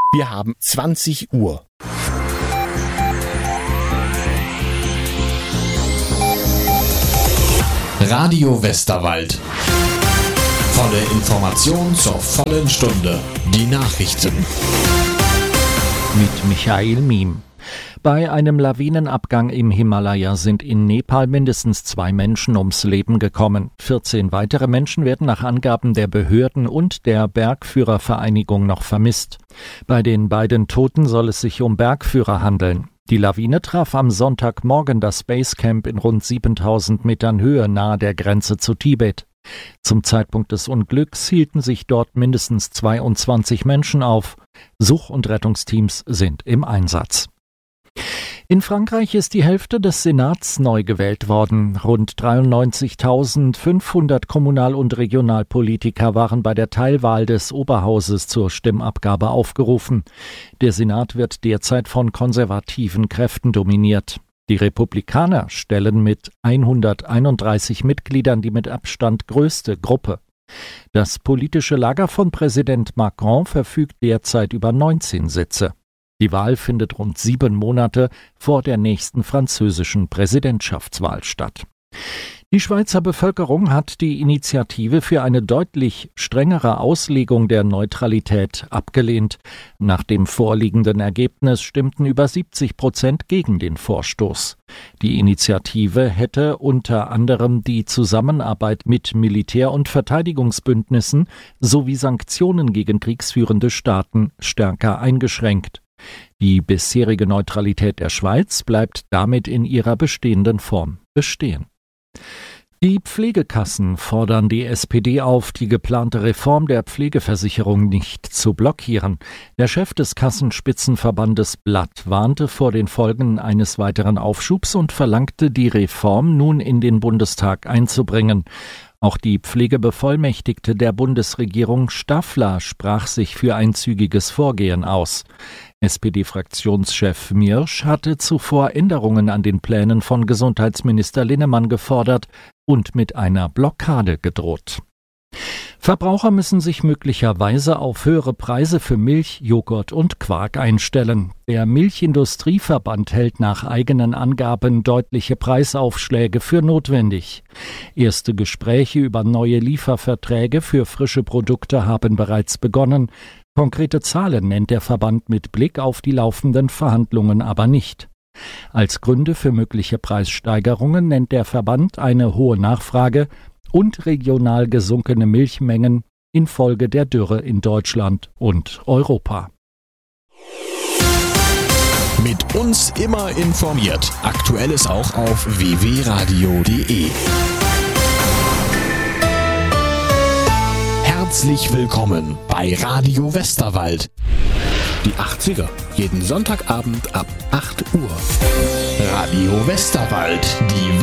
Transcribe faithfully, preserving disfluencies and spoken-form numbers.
Wir haben zwanzig Uhr. Radio Westerwald. Volle Information zur vollen Stunde. Die Nachrichten. Mit Michael Miem. Bei einem Lawinenabgang im Himalaya sind in Nepal mindestens zwei Menschen ums Leben gekommen. vierzehn weitere Menschen werden nach Angaben der Behörden und der Bergführervereinigung noch vermisst. Bei den beiden Toten soll es sich um Bergführer handeln. Die Lawine traf am Sonntagmorgen das Basecamp in rund siebentausend Metern Höhe nahe der Grenze zu Tibet. Zum Zeitpunkt des Unglücks hielten sich dort mindestens zweiundzwanzig Menschen auf. Such- und Rettungsteams sind im Einsatz. In Frankreich ist die Hälfte des Senats neu gewählt worden. Rund dreiundneunzigtausendfünfhundert Kommunal- und Regionalpolitiker waren bei der Teilwahl des Oberhauses zur Stimmabgabe aufgerufen. Der Senat wird derzeit von konservativen Kräften dominiert. Die Republikaner stellen mit hunderteinunddreißig Mitgliedern die mit Abstand größte Gruppe. Das politische Lager von Präsident Macron verfügt derzeit über neunzehn Sitze. Die Wahl findet rund sieben Monate vor der nächsten französischen Präsidentschaftswahl statt. Die Schweizer Bevölkerung hat die Initiative für eine deutlich strengere Auslegung der Neutralität abgelehnt. Nach dem vorliegenden Ergebnis stimmten über siebzig Prozent gegen den Vorstoß. Die Initiative hätte unter anderem die Zusammenarbeit mit Militär- und Verteidigungsbündnissen sowie Sanktionen gegen kriegsführende Staaten stärker eingeschränkt. Die bisherige Neutralität der Schweiz bleibt damit in ihrer bestehenden Form bestehen. Die Pflegekassen fordern die S P D auf, die geplante Reform der Pflegeversicherung nicht zu blockieren. Der Chef des Kassenspitzenverbandes Blatt warnte vor den Folgen eines weiteren Aufschubs und verlangte, die Reform nun in den Bundestag einzubringen. Auch die Pflegebevollmächtigte der Bundesregierung Staffler sprach sich für ein zügiges Vorgehen aus. S P D-Fraktionschef Miersch hatte zuvor Änderungen an den Plänen von Gesundheitsminister Linnemann gefordert und mit einer Blockade gedroht. Verbraucher müssen sich möglicherweise auf höhere Preise für Milch, Joghurt und Quark einstellen. Der Milchindustrieverband hält nach eigenen Angaben deutliche Preisaufschläge für notwendig. Erste Gespräche über neue Lieferverträge für frische Produkte haben bereits begonnen. Konkrete Zahlen nennt der Verband mit Blick auf die laufenden Verhandlungen aber nicht. Als Gründe für mögliche Preissteigerungen nennt der Verband eine hohe Nachfrage und regional gesunkene Milchmengen infolge der Dürre in Deutschland und Europa. Mit uns immer informiert. Aktuelles auch auf w w radio punkt d e. Herzlich willkommen bei Radio Westerwald. Die achtziger, jeden Sonntagabend ab acht Uhr. Radio Westerwald, die